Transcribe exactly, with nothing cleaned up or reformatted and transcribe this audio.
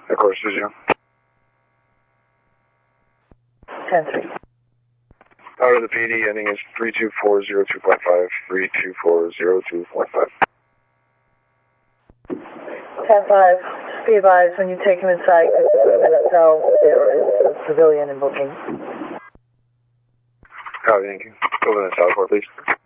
Of course, Susan. ten three. Out of the P D, ending is three two four zero two point five, three two four zero two point five. ten five, just be advised when you take him inside, so there is a civilian in booking. Copy, thank you. Go to the South Port, please.